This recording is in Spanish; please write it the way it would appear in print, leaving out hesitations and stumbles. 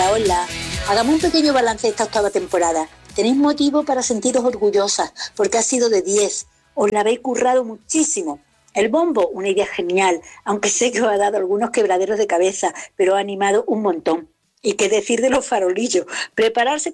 Hola, hola. Hagamos un pequeño balance de esta octava temporada. Tenéis motivo para sentiros orgullosas, porque ha sido de 10. Os la habéis currado muchísimo. El bombo, una idea genial, aunque sé que os ha dado algunos quebraderos de cabeza, pero ha animado un montón. Y qué decir de los farolillos. Prepararse